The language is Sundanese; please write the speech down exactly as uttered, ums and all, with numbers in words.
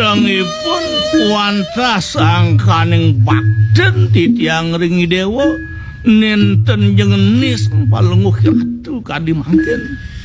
Salajengipun wantah sangkaning bakden titiang ringi dewa nenten jengenis palengguh ratu kadi mangken.